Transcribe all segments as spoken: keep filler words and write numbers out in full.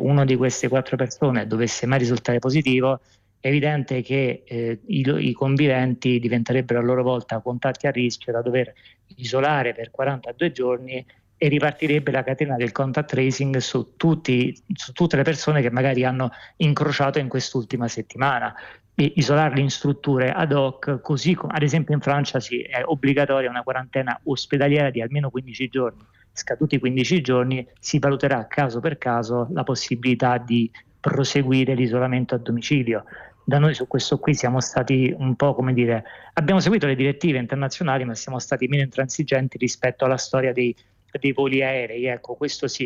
uno di queste quattro persone dovesse mai risultare positivo, è evidente che eh, i, i conviventi diventerebbero a loro volta contatti a rischio da dover isolare per quarantadue giorni, e ripartirebbe la catena del contact tracing su, tutti, su tutte le persone che magari hanno incrociato in quest'ultima settimana, e isolarli in strutture ad hoc, così come ad esempio in Francia sì, è obbligatoria una quarantena ospedaliera di almeno quindici giorni. Scaduti i quindici giorni si valuterà caso per caso la possibilità di proseguire l'isolamento a domicilio. Da noi su questo qui siamo stati un po', come dire, abbiamo seguito le direttive internazionali, ma siamo stati meno intransigenti rispetto alla storia dei, dei voli aerei, ecco, questo sì.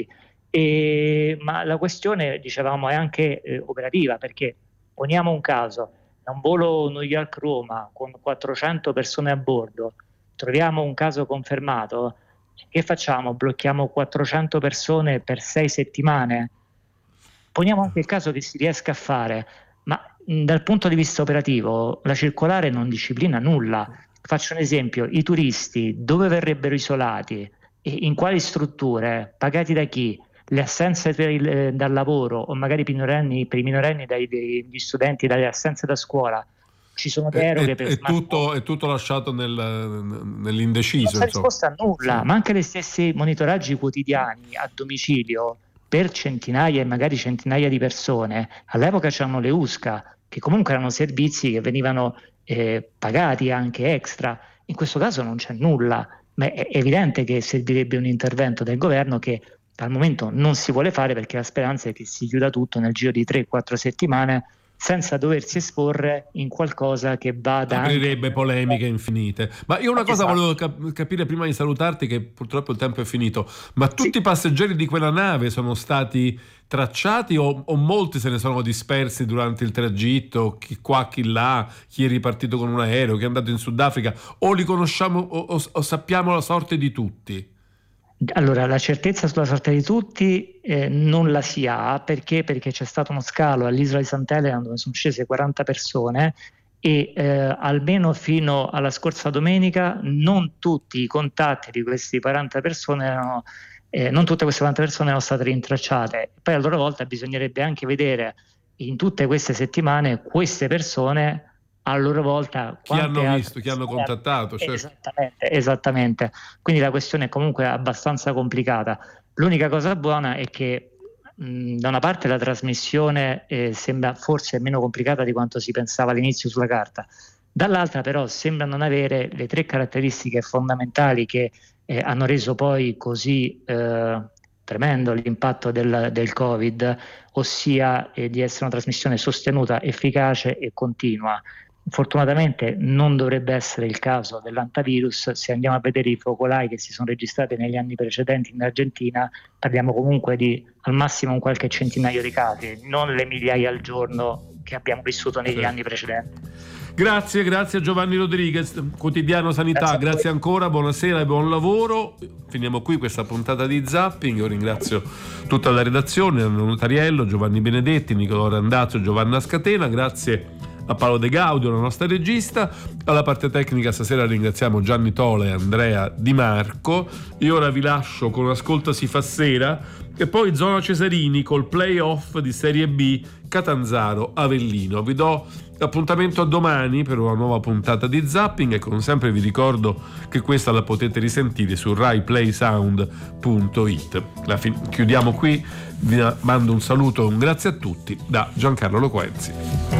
E, ma la questione, dicevamo, è anche eh, operativa, perché poniamo un caso, da un volo New York-Roma con quattrocento persone a bordo, troviamo un caso confermato, che facciamo? Blocchiamo quattrocento persone per sei settimane? Poniamo anche il caso che si riesca a fare, ma mh, dal punto di vista operativo la circolare non disciplina nulla. Faccio un esempio: i turisti dove verrebbero isolati e in quali strutture, pagati da chi? Le assenze per il, eh, dal lavoro, o magari per i minorenni, per i minorenni dai, degli studenti dalle assenze da scuola. Ci sono deroghe è, per è, tutto, è tutto lasciato nel, nell'indeciso. Non c'è risposta a nulla, sì. Ma anche gli stessi monitoraggi quotidiani a domicilio per centinaia e magari centinaia di persone. All'epoca c'erano le U S C A, che comunque erano servizi che venivano eh, pagati anche extra. In questo caso non c'è nulla, ma è evidente che servirebbe un intervento del governo, che al momento non si vuole fare, perché la speranza è che si chiuda tutto nel giro di tre quattro settimane, senza doversi esporre in qualcosa che vada aprirebbe anche... polemiche infinite. Ma io una cosa esatto. volevo cap- capire prima di salutarti, che purtroppo il tempo è finito, ma tutti Sì. i passeggeri di quella nave sono stati tracciati, o, o molti se ne sono dispersi durante il tragitto, chi qua chi là, chi è ripartito con un aereo, chi è andato in Sudafrica, o li conosciamo o, o, o sappiamo la sorte di tutti? Allora, la certezza sulla sorte di tutti eh, non la si ha, perché? Perché c'è stato uno scalo all'isola di Sant'Elena dove sono scese quaranta persone, e eh, almeno fino alla scorsa domenica non tutti i contatti di questi quaranta persone erano, eh, non tutte queste quaranta persone erano state rintracciate. Poi a loro volta bisognerebbe anche vedere in tutte queste settimane queste persone a loro volta chi hanno visto, chi hanno contattato, certo. Esattamente, esattamente. Quindi la questione è comunque abbastanza complicata. L'unica cosa buona è che mh, da una parte la trasmissione eh, sembra forse meno complicata di quanto si pensava all'inizio sulla carta, dall'altra però sembra non avere le tre caratteristiche fondamentali che eh, hanno reso poi così eh, tremendo l'impatto del, del Covid, ossia eh, di essere una trasmissione sostenuta, efficace e continua. Fortunatamente non dovrebbe essere il caso dell'antivirus. Se andiamo a vedere i focolai che si sono registrati negli anni precedenti in Argentina, parliamo comunque di al massimo un qualche centinaio di casi, non le migliaia al giorno che abbiamo vissuto negli sì. anni precedenti. Grazie, grazie a Giovanni Rodriguez, Quotidiano Sanità, grazie, grazie ancora, buonasera e buon lavoro. Finiamo qui questa puntata di Zapping. Io ringrazio tutta la redazione, Anna Notariello, Giovanni Benedetti, Nicolò Randazzo, Giovanna Scatena, grazie a Paolo De Gaudio, la nostra regista. Alla parte tecnica stasera ringraziamo Gianni Tola e Andrea Di Marco. Io ora vi lascio con Ascolta si fa sera e poi Zona Cesarini col playoff di Serie B Catanzaro Avellino. Vi do appuntamento a domani per una nuova puntata di Zapping, e come sempre vi ricordo che questa la potete risentire su rai play sound punto it. La fin- chiudiamo qui, vi mando un saluto e un grazie a tutti da Giancarlo Loquenzi.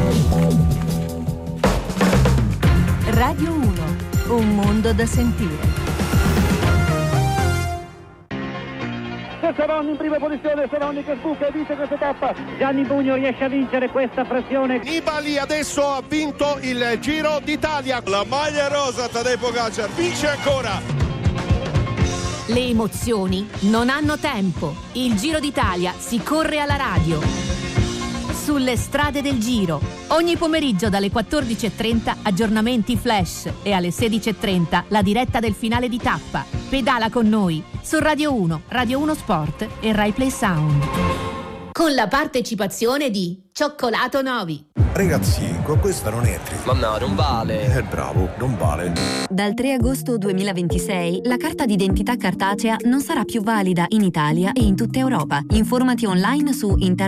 Radio uno, un mondo da sentire. Seroni in prima posizione, Seroni che sbuca e vince questa tappa. Gianni Bugno riesce a vincere questa pressione. Nibali adesso ha vinto il Giro d'Italia. La maglia rosa, Tadej Pogačar vince ancora. Le emozioni non hanno tempo. Il Giro d'Italia si corre alla radio. Sulle strade del Giro. Ogni pomeriggio dalle quattordici e trenta aggiornamenti flash e alle sedici e trenta la diretta del finale di tappa. Pedala con noi su Radio uno, Radio uno Sport e Rai Play Sound. Con la partecipazione di Cioccolato Novi. Ragazzi, con questa non entri. Ma no, non vale. Eh, bravo, non vale. Dal tre agosto duemilaventisei la carta d'identità cartacea non sarà più valida in Italia e in tutta Europa. Informati online su internet